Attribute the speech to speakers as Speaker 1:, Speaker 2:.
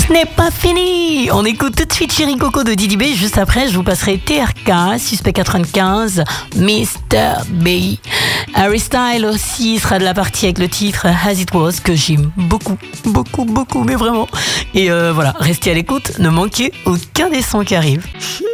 Speaker 1: Ce n'est pas fini. On écoute tout de suite Chéri Coco de Didi B. Juste après, je vous passerai TRK, Suspect 95, Mr. B. Harry Styles aussi sera de la partie avec le titre As It Was, que j'aime beaucoup, beaucoup, beaucoup, mais vraiment. Et voilà, restez à l'écoute, ne manquez aucun des sons qui arrivent.